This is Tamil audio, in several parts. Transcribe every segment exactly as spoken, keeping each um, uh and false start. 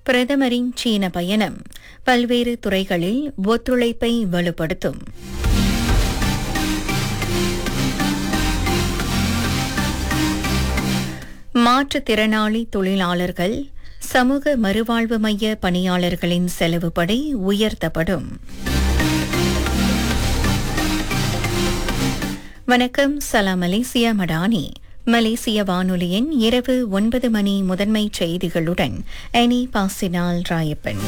பிரதமரின் சீன பயணம் பல்வேறு துறைகளில் ஒத்துழைப்பை வலுப்படுத்தும். மாற்றுத்திறனாளி தொழிலாளர்கள் சமூக மறுவாழ்வு மைய பணியாளர்களின் செலவுப்படி உயர்த்தப்படும். வணக்கம், சலாம் மலேசியா மடானி. மலேசிய வானொலியின் இரவு ஒன்பது மணி முதன்மை செய்திகளுடன் எனி பாசினால் ராயப்பன்.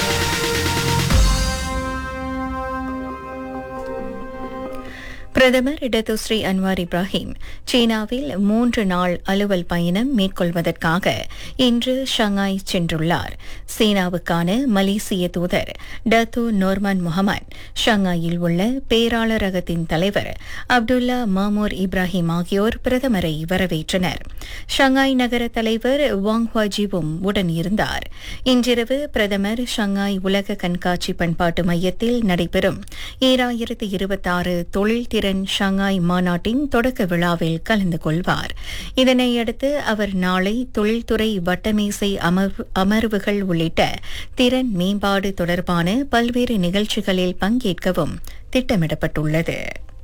பிரதமர் இடதுஸ்ரீ அன்வார் இப்ராஹிம் சீனாவில் மூன்று நாள் அலுவல் பயணம் மேற்கொள்வதற்காக இன்று ஷங்காய் சென்றுள்ளார். சீனாவுக்கான மலேசிய தூதர் டத்தோ நோர்மன் முகமது, ஷங்காயில் உள்ள பேராளரகத்தின் தலைவர் அப்துல்லா மாமூர் இப்ராஹிம் ஆகியோர் பிரதமரை வரவேற்றனர். ஷங்காய் நகர தலைவர் வாங் ஹுவாஜிவும் உடன் இருந்தார். இன்றிரவு பிரதமர் ஷங்காய் உலக கண்காட்சி பண்பாட்டு மையத்தில் நடைபெறும் ஈராயிரத்து இருபத்தாறு தொழில் திறன் ஷங்காய் மாநாட்டின் தொடக்க விழாவில் கலந்து கொள்வார். இதனையடுத்து அவர் நாளை தொழில்துறை வட்டமேசை அமர்வு அமர்வுகள் உள்ளிட்ட திறன் மேம்பாடு தொடர்பான பல்வேறு நிகழ்ச்சிகளில் பங்கேற்கவும் திட்டமிடப்பட்டுள்ளது.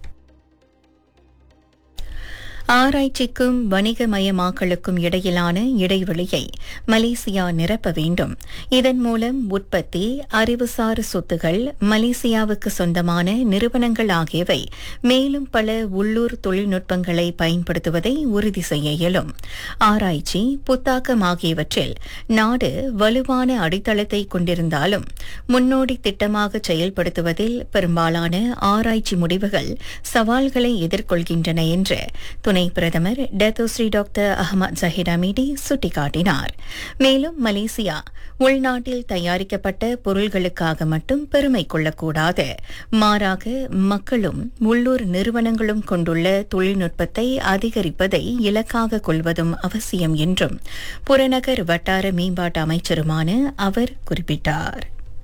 ஆராய்ச்சிக்கும் வணிகமயமாக்கலுக்கும் இடையிலான இடைவெளியை மலேசியா நிரப்ப வேண்டும். இதன் மூலம் உற்பத்தி, அறிவுசார் சொத்துகள், மலேசியாவுக்கு சொந்தமான நிறுவனங்கள் ஆகியவை மேலும் பல உள்ளூர் தொழில்நுட்பங்களை பயன்படுத்துவதை உறுதி செய்ய இயலும். ஆராய்ச்சி, புத்தாக்கம் ஆகியவற்றில் நாடு வலுவான அடித்தளத்தை கொண்டிருந்தாலும் முன்னோடி திட்டமாக செயல்படுத்துவதில் பெரும்பாலான ஆராய்ச்சி முடிவுகள் சவால்களை எதிர்கொள்கின்றன என்று துணை பிரதமர் Datuk Seri doctor Ahmad Zaheer Hamidi சுட்டிக்காட்டினார். மேலும் மலேசியா உள்நாட்டில் தயாரிக்கப்பட்ட பொருள்களுக்காக மட்டும் பெருமை கொள்ளக்கூடாது, மாறாக மக்களும் உள்ளூர் நிறுவனங்களும் கொண்டுள்ள தொழில்நுட்பத்தை அதிகரிப்பதை இலக்காக கொள்வதும் அவசியம் என்றும் புறநகர் வட்டார மேம்பாட்டு அமைச்சருமான அவர் குறிப்பிட்டார்.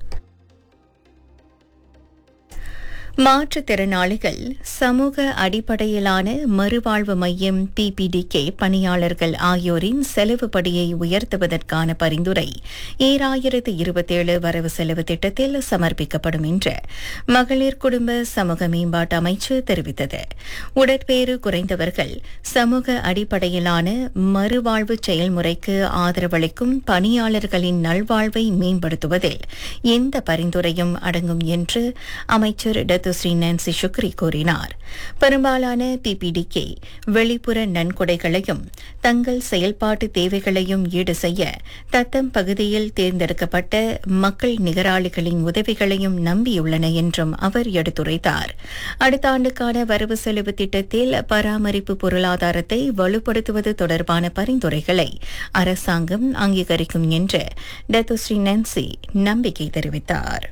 மாற்றுத்திறனாளிகள் சமூக அடிப்படையிலான மறுவாழ்வு மையம் பிபிடிகே பணியாளர்கள் ஆகியோரின் செலவுப்படியை உயர்த்துவதற்கான பரிந்துரை ஈராயிரத்து இருபத்தேழு வரவு செலவு திட்டத்தில் சமர்ப்பிக்கப்படும் என்று மகளிர் குடும்ப சமூக மேம்பாட்டு அமைச்சு தெரிவித்தது. உடற்பேறு குறைந்தவர்கள் சமூக அடிப்படையிலான மறுவாழ்வு செயல்முறைக்கு ஆதரவளிக்கும் பணியாளர்களின் நல்வாழ்வை மேம்படுத்துவதில் இந்த பரிந்துரையும் அடங்கும் என்று அமைச்சர் ஸ்ரீ நான்சி சுக்ரி கூறினார். பெரும்பாலான பிபிடிகே வெளிப்புற நன்கொடைகளையும் தங்கள் செயல்பாட்டு தேவைகளையும் ஈடு செய்ய தத்தம் பகுதியில் தேர்ந்தெடுக்கப்பட்ட மக்கள் நிகராளிகளின் உதவிகளையும் நம்பியுள்ளன என்றும் அவர் எடுத்துரைத்தார். அடுத்த ஆண்டுக்கான வரவு செலவு திட்டத்தில் பராமரிப்பு பொருளாதாரத்தை வலுப்படுத்துவது தொடர்பான பரிந்துரைகளை அரசாங்கம் அங்கீகரிக்கும் என்று டத்தோஸ்ரீ நான்சி நம்பிக்கை தெரிவித்தார்.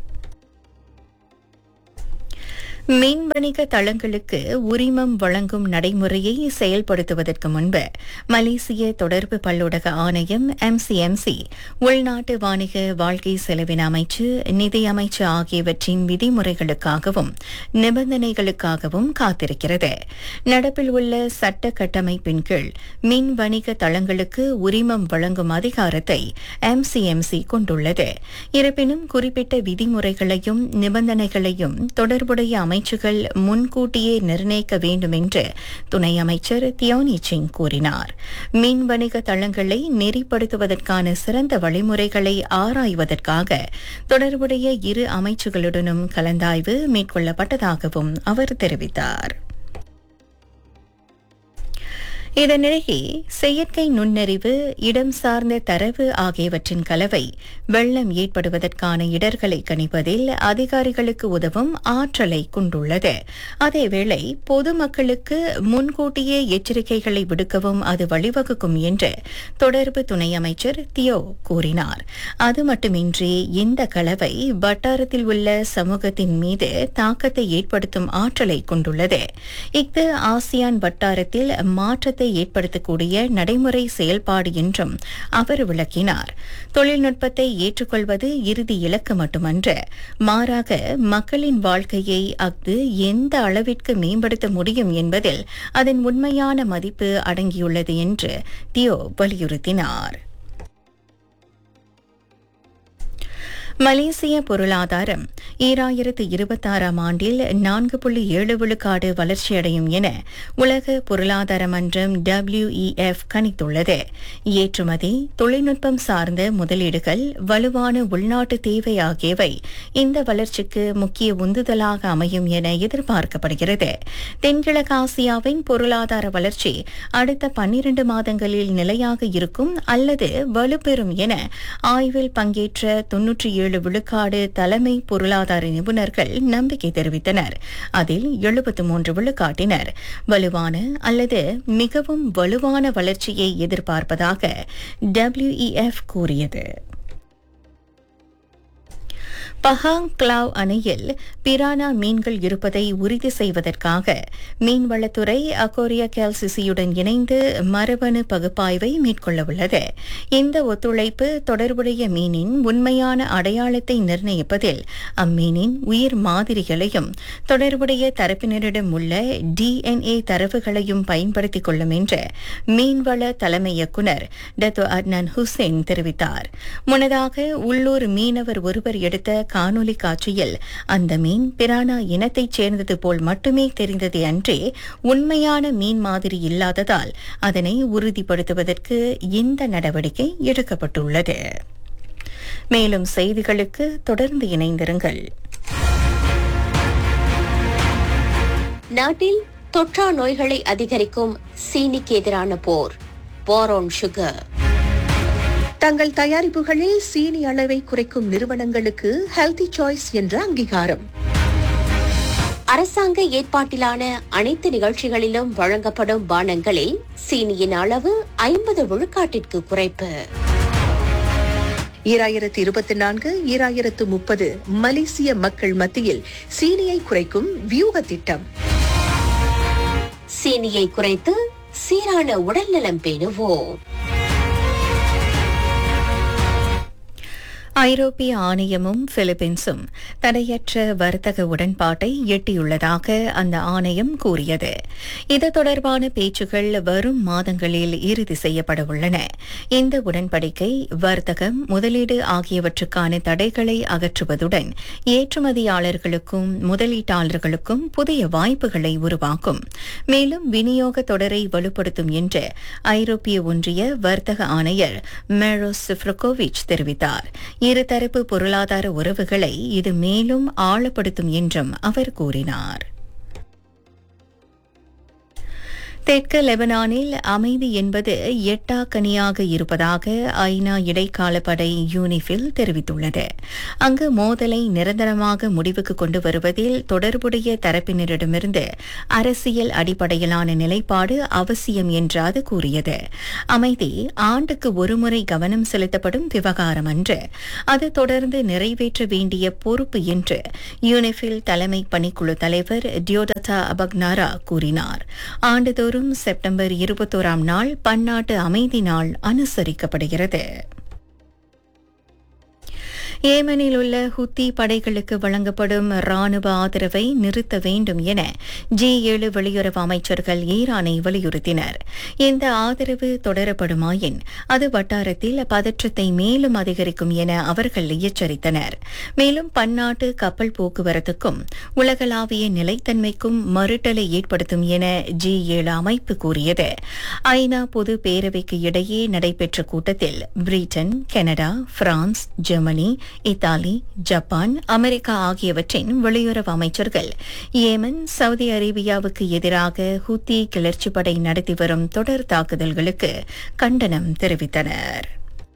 மின் வணிக தளங்களுக்கு உரிமம் வழங்கும் நடைமுறையை செயல்படுத்துவதற்கு முன்பு மலேசிய தொடர்பு பல்லூடக ஆணையம் எம்சிஎம்சி, உள்நாட்டு வாணிக வாழ்க்கை செலவின அமைச்சு, நிதி அமைச்சு ஆகியவற்றின் விதிமுறைகளுக்காகவும் நிபந்தனைகளுக்காகவும் காத்திருக்கிறது. நடப்பில் உள்ள சட்ட கட்டமைப்பின் கீழ் மின் வணிக தளங்களுக்கு உரிமம் வழங்கும் அதிகாரத்தை எம்சிஎம்சி கொண்டுள்ளது. இருப்பினும் குறிப்பிட்ட விதிமுறைகளையும் நிபந்தனைகளையும் தொடர்புடைய அமைச்சுகள் முன்கூட்டியே நிர்ணயிக்க வேண்டும் என்று துணை அமைச்சர் தியோனி சிங் கூறினார். மின் வணிக தளங்களை நெறிப்படுத்துவதற்கான சிறந்த வழிமுறைகளை ஆராய்வதற்காக தொடர்புடைய இரு அமைச்சுகளுடனும் கலந்தாய்வு மேற்கொள்ளப்பட்டதாகவும் அவர் தெரிவித்தார். இதனிடையே செயற்கை நுண்ணறிவு, இடம் சார்ந்த தரவு ஆகியவற்றின் கலவை வெள்ளம் ஏற்படுவதற்கான இடர்களை கணிப்பதில் அதிகாரிகளுக்கு உதவும் ஆற்றலை கொண்டுள்ளது. அதேவேளை பொதுமக்களுக்கு முன்கூட்டியே எச்சரிக்கைகளை விடுக்கவும் அது வழிவகுக்கும் என்று தொடர்பு துணை அமைச்சர் தியோ கூறினார். அது மட்டுமின்றி இந்த கலவை வட்டாரத்தில் உள்ள சமூகத்தின் மீது தாக்கத்தை ஏற்படுத்தும் ஆற்றலை கொண்டுள்ளது. இஃது ஆசியான் வட்டாரத்தில் மாற்றத்தை ஏற்படுத்தக்கூடிய நடைமுறை செயல்பாடு என்றும் அவர் விளக்கினார். தொழில்நுட்பத்தை ஏற்றுக்கொள்வது இறுதி இலக்கு மட்டுமன்று, மாறாக மக்களின் வாழ்க்கையை அஃது எந்த அளவிற்கு மேம்படுத்த முடியும் என்பதில் அதன் உண்மையான மதிப்பு அடங்கியுள்ளது என்று தியோ வலியுறுத்தினார். மலேசிய பொருளாதாரம் ஈராயிரத்து இருபத்தாறாம் ஆண்டில் நான்கு புள்ளி ஏழு விழுக்காடு வளர்ச்சியடையும் என உலக பொருளாதார மன்றம் டபிள்யூஇஎஃப் கணித்துள்ளது. ஏற்றுமதி, தொழில்நுட்பம் சார்ந்த முதலீடுகள், வலுவான உள்நாட்டு தேவை ஆகியவை இந்த வளர்ச்சிக்கு முக்கிய உந்துதலாக அமையும் என எதிர்பார்க்கப்படுகிறது. தென்கிழக்காசியாவின் பொருளாதார வளர்ச்சி அடுத்த பன்னிரண்டு மாதங்களில் நிலையாக இருக்கும் அல்லது வலுப்பெறும் என ஆய்வில் பங்கேற்ற தொன்னூற்றி ஏழு விழுக்காடு தலைமை பொருளாதார நிபுணர்கள் நம்பிக்கை தெரிவித்தனர். அதில் எழுபத்து மூன்று விழுக்காட்டினர் வலுவான அல்லது மிகவும் வலுவான வளர்ச்சியை எதிர்பார்ப்பதாக டபிள்யூஇஎஃப் கூறியது. பஹாங் கிளாவ் அணையில் பிரானா மீன்கள் இருப்பதை உறுதி செய்வதற்காக மீன்வளத்துறை அகோரியா கேல்சிசியுடன் இணைந்து மரபணு பகுப்பாய்வை மேற்கொள்ளவுள்ளது. இந்த ஒத்துழைப்பு தொடர்புடைய மீனின் உண்மையான அடையாளத்தை நிர்ணயிப்பதில் அம்மீனின் உயிர் மாதிரிகளையும் தொடர்புடைய தரப்பினரிடம் உள்ள டிஎன்ஏ தரவுகளையும் பயன்படுத்திக் கொள்ளும் என்று மீன்வள தலைமை இயக்குநர் டத்தோ அட்னான் ஹுசேன் தெரிவித்தார். முன்னதாக உள்ளூர் மீனவர் ஒருவர் எடுத்த காணொலி காட்சியில் அந்த மீன் பிரானா இனத்தைச் சேர்ந்தது போல் மட்டுமே தெரிந்ததே அன்றே உண்மையான மீன் மாதிரி இல்லாததால் அதனை உறுதிப்படுத்துவதற்கு இந்த நடவடிக்கை எடுக்கப்பட்டுள்ளது. மேலும் செய்திகளுக்கு தொடர்ந்து இணைந்திருங்கள். நாட்டில் தொற்றா நோய்களை அதிகரிக்கும் சீனிக்கு எதிரான போர். வார் ஆன் சுகர். தங்கள் தயாரிப்புகளில் சீனி அளவை குறைக்கும் நிறுவனங்களுக்கு ஹெல்தி சாய்ஸ் என்ற அங்கீகாரம். அரசாங்க ஏற்பாட்டிலான அனைத்து நிகழ்ச்சிகளிலும் வழங்கப்படும் பானங்களில் சீனியின் அளவு ஐம்பது விழுக்காட்டிற்கு குறைப்பு. ஈராயிரத்து இருபத்தி நான்கு ஈராயிரத்து முப்பது மலேசிய மக்கள் மத்தியில் சீனியை குறைக்கும் வியூக திட்டம். சீனியை குறைத்து சீரான உடல்நலம் பேணுவோம். ஐரோப்பிய ஆணையமும் பிலிப்பீன்ஸும் தடையற்ற வர்த்தக உடன்பாட்டை எட்டியுள்ளதாக அந்த ஆணையம் கூறியது. இது தொடர்பான பேச்சுகள் வரும் மாதங்களில் இறுதி செய்யப்பட உள்ளன. இந்த உடன்படிக்கை வர்த்தகம், முதலீடு ஆகியவற்றுக்கான தடைகளை அகற்றுவதுடன் ஏற்றுமதியாளர்களுக்கும் முதலீட்டாளர்களுக்கும் புதிய வாய்ப்புகளை உருவாக்கும். மேலும் விநியோக தொடரை வலுப்படுத்தும் என்று ஐரோப்பிய ஒன்றிய வர்த்தக ஆணையர் மேரோஸ் சிஃப்ரோகோவிச் தெரிவித்தார். இருதரப்பு பொருளாதார உறவுகளை இது மேலும் ஆழப்படுத்தும் என்றும் அவர் கூறினார். தெற்கு லெபனானில் அமைதி என்பது எட்டாக்கனியாக இருப்பதாக ஐநா இடைக்கால படை யூனிஃபில் தெரிவித்துள்ளது. அங்கு மோதலை நிரந்தரமாக முடிவுக்கு கொண்டு வருவதில் தொடர்புடைய தரப்பினரிடமிருந்து அரசியல் அடிப்படையிலான நிலைப்பாடு அவசியம் என்று அது கூறியது. அமைதி ஆண்டுக்கு ஒருமுறை கவனம் செலுத்தப்படும் விவகாரம் அன்று, அது தொடர்ந்து நிறைவேற்ற வேண்டிய பொறுப்பு என்று யூனிஃபில் தலைமை பணிக்குழு தலைவர் டியோடட்டா அபக்னாரா கூறினார். ஆண்டுதோறும் செப்டம்பர் இருபத்தோராம் நாள் பன்னாட்டு அமைதி நாள் அனுசரிக்கப்படுகிறது. ஏமனில் உள்ள ஹுத்தி படைகளுக்கு வழங்கப்படும் ராணுவ ஆதரவை நிறுத்த வேண்டும் என ஜி ஏழு வெளியுறவு அமைச்சர்கள் ஈரானை வலியுறுத்தினர். இந்த ஆதரவு தொடரப்படுமாயின் அது வட்டாரத்தில் பதற்றத்தை மேலும் அதிகரிக்கும் என அவர்கள் எச்சரித்தனர். மேலும் பன்னாட்டு கப்பல் போக்குவரத்துக்கும் உலகளாவிய நிலைத்தன்மைக்கும் மறுட்டலை ஏற்படுத்தும் என ஜி ஏழு அமைப்பு கூறியது. ஐநா பொது பேரவைக்கு இடையே நடைபெற்ற கூட்டத்தில் Britain, Canada, France, Germany, Italy, Japan, America ஆகியவற்றின் வெளியுறவு அமைச்சர்கள் ஏமன், சவுதி அரேபியாவுக்கு எதிராக ஹூத்தி கிளர்ச்சிப் படை நடத்தி வரும் தொடர் தாக்குதல்களுக்கு கண்டனம் தெரிவித்தனர்.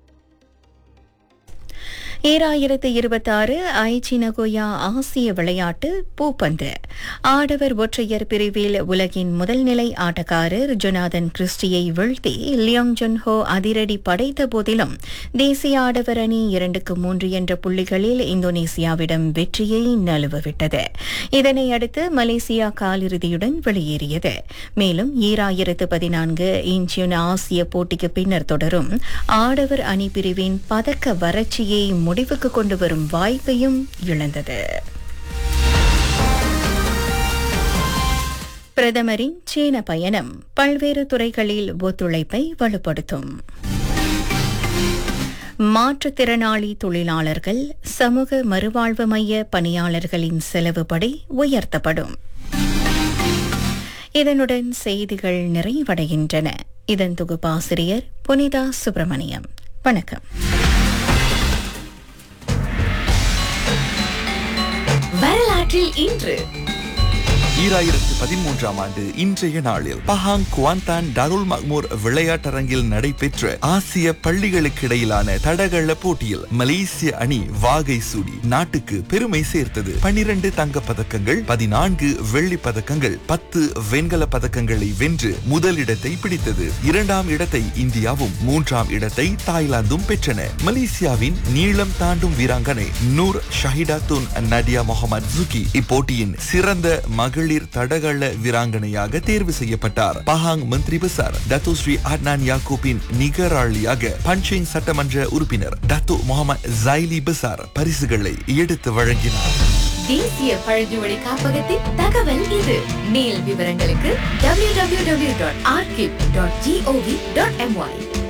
ஈராயிரத்து இருபத்தாறு ஐச்சி நகோயா ஆசிய விளையாட்டு பூப்பந்து ஆடவர் ஒற்றையர் பிரிவில் உலகின் முதல்நிலை ஆட்டக்காரர் ஜொனாதன் கிறிஸ்டியை வீழ்த்தி லியோங் ஜுன்ஹோ அதிரடி படைத்த போதிலும் தேசிய ஆடவர் அணி இரண்டுக்கு மூன்று என்ற புள்ளிகளில் இந்தோனேசியாவிடம் வெற்றியை நழுவவிட்டது. இதனையடுத்து மலேசியா காலிறுதியுடன் வெளியேறியது. மேலும் ஈராயிரத்து பதினான்கு இன்ச்சியன் ஆசிய போட்டிக்கு பின்னர் தொடரும் ஆடவர் அணி பிரிவின் பதக்க வறட்சியை முடிவுக்கு கொண்டு வரும் வாய்ப்பையும் இழந்தது. பிரதமரின் சீன பயணம் பல்வேறு துறைகளில் ஒத்துழைப்பை வலுப்படுத்தும். மாற்றுத்திறனாளி தொழிலாளர்கள் சமூக மறுவாழ்வு மைய பணியாளர்களின் செலவுப்படி உயர்த்தப்படும். இதனுடன் செய்திகள் நிறைவடைகின்றன. இதன் தொகுப்பாசிரியர் புனிதா சுப்பிரமணியம். வணக்கம். வரலாற்றில் இன்று ஈராயிரத்து பதிமூன்றாம் ஆண்டு இன்றைய நாளில் பஹாங் குவாந்தான் டாருல் மக்மூர் விளையாட்டரங்கில் நடைபெற்ற ஆசிய பள்ளிகளுக்கிடையிலான தடகள போட்டியில் மலேசிய அணி வாகை சூடி நாட்டுக்கு பெருமை சேர்த்தது. பனிரண்டு தங்கப் பதக்கங்கள், பதினான்கு வெள்ளி பதக்கங்கள், பத்து வெண்கல பதக்கங்களை வென்று முதலிடத்தை பிடித்தது. இரண்டாம் இடத்தை இந்தியாவும் மூன்றாம் இடத்தை தாய்லாந்தும் பெற்றன. மலேசியாவின் நீளம் தாண்டும் வீராங்கனை நூர் ஷஹிடாத்துன் நடியா முகமது ஜுகி இப்போட்டியின் சிறந்த மகளிர் தடகள வீராங்கனையாக தேர்வு செய்யப்பட்டார். பஹாங் மந்திரி பசார் டத்தோ ஸ்ரீ அட்னான் யாக்கூப்பின் நிகராளியாக பஞ்சிங் சட்டமன்ற உறுப்பினர் டத்தோ முகமது ஜைலி பசார் பரிசுகளை எடுத்து வழங்கினார். தேசிய பழங்குடி காப்பகத்தின் தகவல் இது. மேல் விவரங்களுக்கு W W W dot ஆர்கிப் dot gov dot MY.